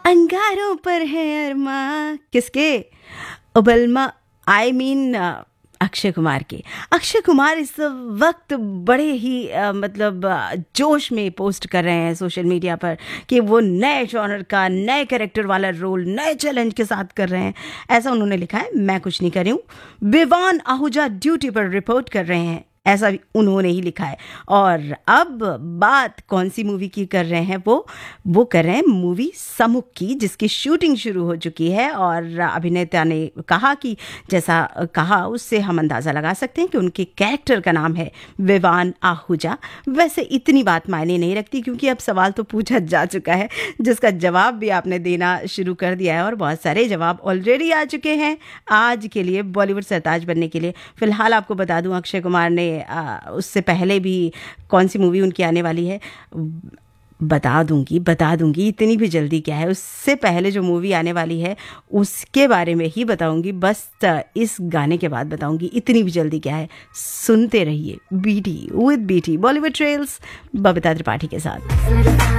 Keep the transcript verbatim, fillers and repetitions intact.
अंगारों पर है अरमा किसके? बलमा आई मीन अक्षय कुमार के। अक्षय कुमार इस वक्त बड़े ही आ, मतलब आ, जोश में पोस्ट कर रहे हैं सोशल मीडिया पर कि वो नए जॉनर का नए कैरेक्टर वाला रोल नए चैलेंज के साथ कर रहे हैं। ऐसा उन्होंने लिखा है, मैं कुछ नहीं कर रही हूँ। विवान आहूजा ड्यूटी पर रिपोर्ट कर रहे हैं, ऐसा भी उन्होंने ही लिखा है। और अब बात कौन सी मूवी की कर रहे हैं, वो वो कर रहे हैं मूवी सम्मुख की, जिसकी शूटिंग शुरू हो चुकी है। और अभिनेता ने कहा कि जैसा कहा उससे हम अंदाज़ा लगा सकते हैं कि उनके कैरेक्टर का नाम है विवान आहूजा। वैसे इतनी बात मायने नहीं रखती क्योंकि अब सवाल तो पूछा जा चुका है, जिसका जवाब भी आपने देना शुरू कर दिया है और बहुत सारे जवाब ऑलरेडी आ चुके हैं। आज के लिए बॉलीवुड सरताज बनने के लिए फ़िलहाल आपको बता दूं, अक्षय कुमार ने आ, उससे पहले भी कौन सी मूवी उनकी आने वाली है बता दूंगी बता दूंगी इतनी भी जल्दी क्या है। उससे पहले जो मूवी आने वाली है उसके बारे में ही बताऊंगी, बस इस गाने के बाद बताऊंगी, इतनी भी जल्दी क्या है। सुनते रहिए BT with BT Bollywood trails Babita Tripathi के साथ।